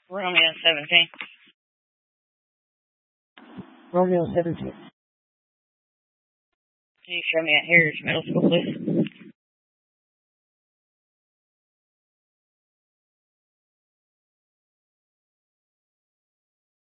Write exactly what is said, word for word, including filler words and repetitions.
Romeo seventeen. Romeo seventeen. Can you show me at Harris Middle School, please?